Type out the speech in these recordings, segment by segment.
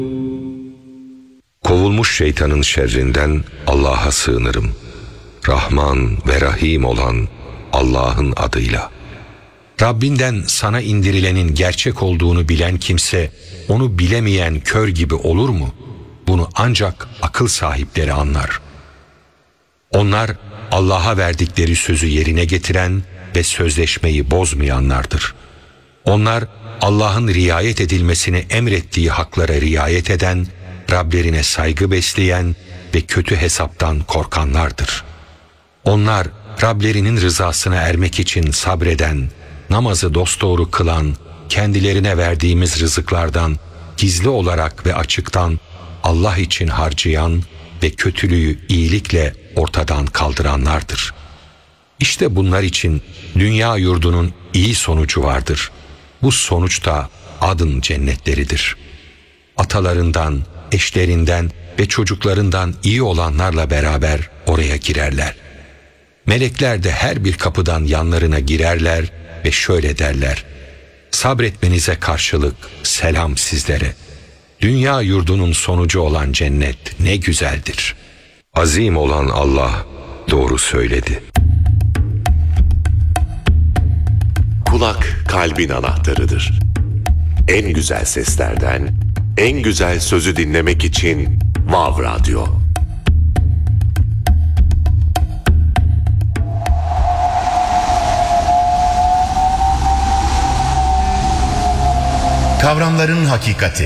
Kovulmuş şeytanın şerrinden Allah'a sığınırım. Rahman ve Rahim olan Allah'ın adıyla. Rabbinden sana indirilenin gerçek olduğunu bilen kimse, onu bilemeyen kör gibi olur mu? Bunu ancak akıl sahipleri anlar. Onlar Allah'a verdikleri sözü yerine getiren ve sözleşmeyi bozmayanlardır. Onlar Allah'ın riayet edilmesini emrettiği haklara riayet eden, Rablerine saygı besleyen ve kötü hesaptan korkanlardır. Onlar Rablerinin rızasına ermek için sabreden, namazı dosdoğru kılan, kendilerine verdiğimiz rızıklardan gizli olarak ve açıktan Allah için harcayan ve kötülüğü iyilikle ortadan kaldıranlardır. İşte bunlar için dünya yurdunun iyi sonucu vardır. Bu sonuç da adın cennetleridir. Atalarından, eşlerinden ve çocuklarından iyi olanlarla beraber oraya girerler. Melekler de her bir kapıdan yanlarına girerler ve şöyle derler: sabretmenize karşılık selam sizlere. Dünya yurdunun sonucu olan cennet ne güzeldir. Azim olan Allah doğru söyledi. Kulak kalbin anahtarıdır. En güzel seslerden en güzel sözü dinlemek için Vav Radyo. Kavramların hakikati.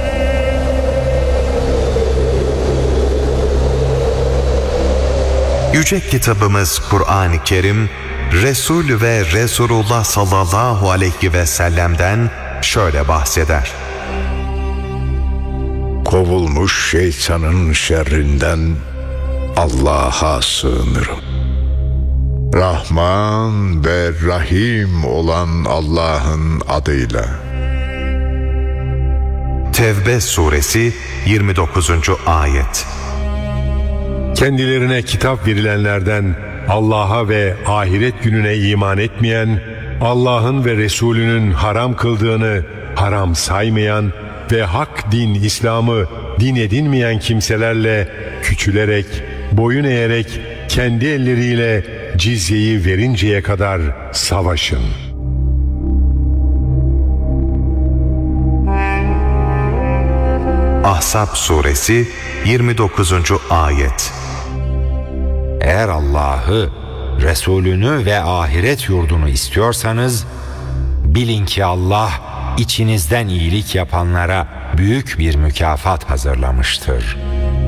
Yüce kitabımız Kur'an-ı Kerim, Resul ve Resulullah sallallahu aleyhi ve sellem'den şöyle bahseder. Kovulmuş şeytanın şerrinden Allah'a sığınırım. Rahman ve Rahim olan Allah'ın adıyla. Tevbe suresi 29. ayet. Kendilerine kitap verilenlerden Allah'a ve ahiret gününe iman etmeyen, Allah'ın ve Resulünün haram kıldığını haram saymayan ve hak din İslam'ı din edinmeyen kimselerle küçülerek, boyun eğerek kendi elleriyle cizyeyi verinceye kadar savaşın. Ahzab suresi 29. ayet. Eğer Allah'ı, Resulünü ve ahiret yurdunu istiyorsanız, bilin ki Allah içinizden iyilik yapanlara büyük bir mükafat hazırlamıştır.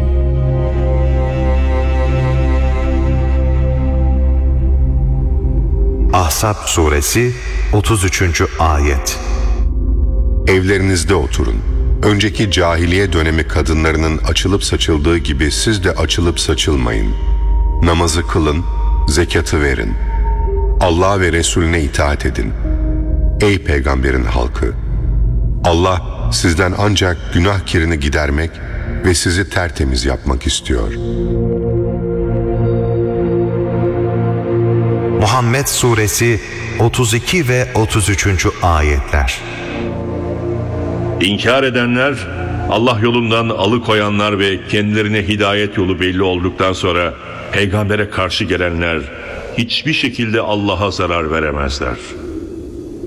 Ahzab suresi 33. ayet. Evlerinizde oturun. Önceki cahiliye dönemi kadınlarının açılıp saçıldığı gibi siz de açılıp saçılmayın. Namazı kılın, zekatı verin. Allah ve Resulüne itaat edin. Ey peygamberin halkı! Allah sizden ancak günah kirini gidermek ve sizi tertemiz yapmak istiyor. Muhammed suresi 32 ve 33. ayetler. İnkar edenler, Allah yolundan alıkoyanlar ve kendilerine hidayet yolu belli olduktan sonra peygambere karşı gelenler hiçbir şekilde Allah'a zarar veremezler.